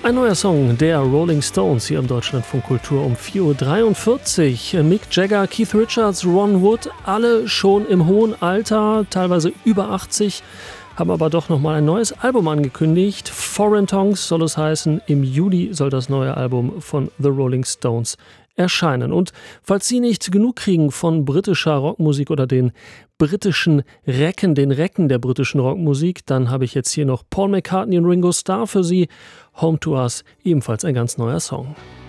Ein neuer Song der Rolling Stones hier im Deutschlandfunk Kultur um 4:43 Uhr. Mick Jagger, Keith Richards, Ron Wood, alle schon im hohen Alter, teilweise über 80, haben aber doch nochmal ein neues Album angekündigt. Foreign Tongues soll es heißen. Im Juli soll das neue Album von The Rolling Stones erscheinen. Und falls Sie nicht genug kriegen von britischer Rockmusik oder den britischen Recken, den Recken der britischen Rockmusik, dann habe ich jetzt hier noch Paul McCartney und Ringo Starr für Sie. Home to Us, ebenfalls ein ganz neuer Song.